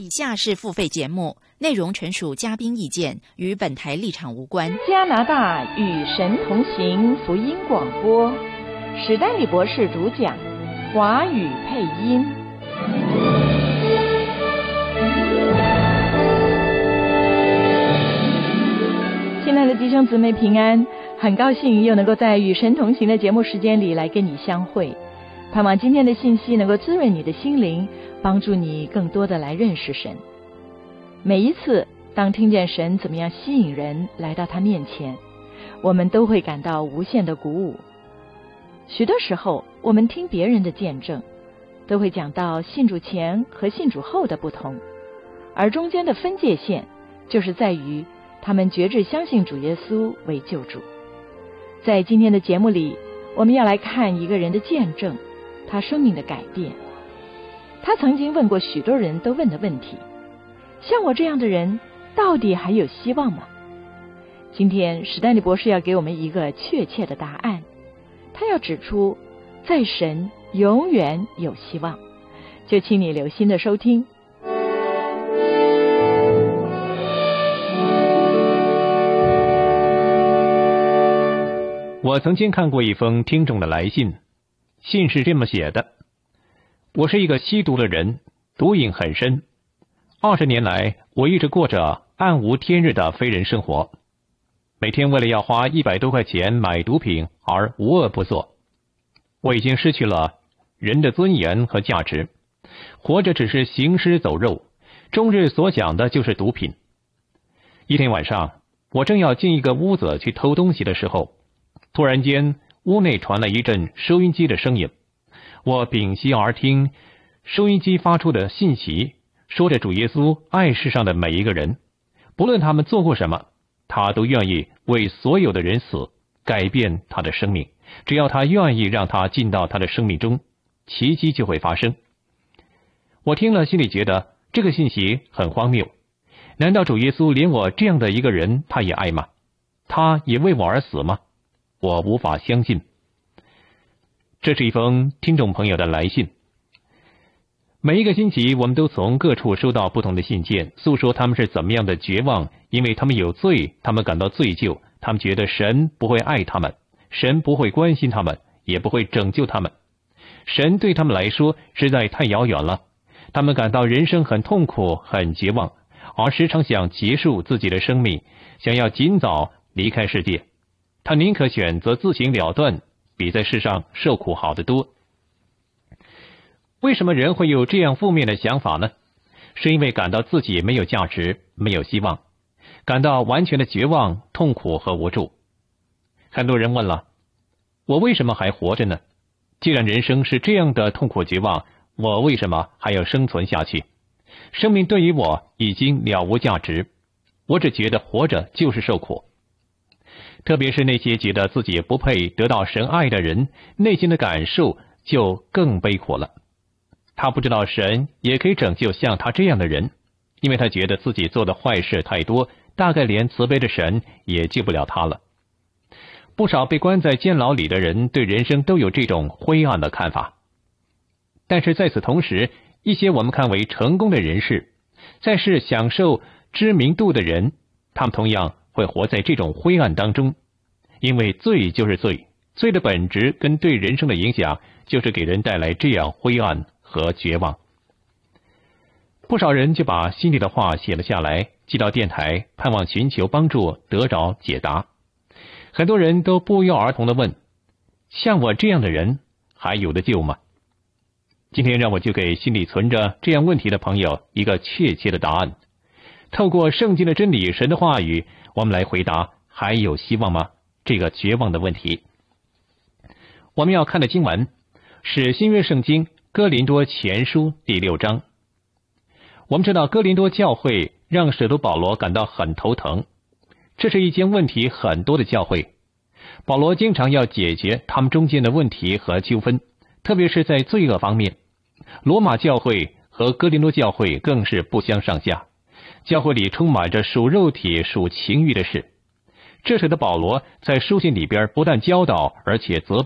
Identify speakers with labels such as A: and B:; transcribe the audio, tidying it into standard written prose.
A: 以下是付费节目，内容纯属嘉宾意见，与本台立场无关。
B: 加拿大与神同行福音广播，史丹利博士主讲，华语配音。亲爱的弟兄姊妹平安，很高兴又能够在与神同行的节目时间里来跟你相会，盼望今天的信息能够滋润你的心灵，帮助你更多的来认识神。每一次当听见神怎么样吸引人来到他面前，我们都会感到无限的鼓舞。许多时候我们听别人的见证，都会讲到信主前和信主后的不同，而中间的分界线就是在于他们决志相信主耶稣为救主。在今天的节目里，我们要来看一个人的见证，他生命的改变。他曾经问过许多人都问的问题，像我这样的人到底还有希望吗？今天史丹利博士要给我们一个确切的答案，他要指出在神永远有希望。就请你留心的收听。
C: 我曾经看过一封听众的来信，信是这么写的：我是一个吸毒的人，毒瘾很深。20年来，我一直过着暗无天日的非人生活，每天为了要花100多块钱买毒品而无恶不作。我已经失去了人的尊严和价值，活着只是行尸走肉，终日所想的就是毒品。一天晚上，我正要进一个屋子去偷东西的时候，突然间屋内传来一阵收音机的声音，我屏息而听，收音机发出的信息说着主耶稣爱世上的每一个人，不论他们做过什么，他都愿意为所有的人死，改变他的生命，只要他愿意让他进到他的生命中，奇迹就会发生。我听了心里觉得这个信息很荒谬，难道主耶稣连我这样的一个人他也爱吗？他也为我而死吗？我无法相信。这是一封听众朋友的来信。每一个星期我们都从各处收到不同的信件，诉说他们是怎么样的绝望，因为他们有罪，他们感到罪疚，他们觉得神不会爱他们，神不会关心他们，也不会拯救他们，神对他们来说实在太遥远了，他们感到人生很痛苦，很绝望，而时常想结束自己的生命，想要尽早离开世界。他宁可选择自行了断，比在世上受苦好得多。为什么人会有这样负面的想法呢？是因为感到自己没有价值，没有希望，感到完全的绝望、痛苦和无助。很多人问了，我为什么还活着呢？既然人生是这样的痛苦绝望，我为什么还要生存下去？生命对于我已经了无价值，我只觉得活着就是受苦。特别是那些觉得自己不配得到神爱的人，内心的感受就更悲苦了。他不知道神也可以拯救像他这样的人，因为他觉得自己做的坏事太多，大概连慈悲的神也救不了他了。不少被关在监牢里的人对人生都有这种灰暗的看法。但是在此同时，一些我们看为成功的人士，在世享受知名度的人，他们同样会活在这种灰暗当中，因为罪就是罪，罪的本质跟对人生的影响就是给人带来这样灰暗和绝望。不少人就把心里的话写了下来，寄到电台，盼望寻求帮助，得着解答。很多人都不约而同地问，像我这样的人还有得救吗？今天让我就给心里存着这样问题的朋友一个确切的答案。透过圣经的真理，神的话语，我们来回答还有希望吗这个绝望的问题。我们要看的经文是新约圣经哥林多前书第6章。我们知道哥林多教会让使徒保罗感到很头疼，这是一间问题很多的教会，保罗经常要解决他们中间的问题和纠纷，特别是在罪恶方面。罗马教会和哥林多教会更是不相上下，教会里充满着属肉体、属情欲的事。这使得保罗在书信里边不但教导，而且责备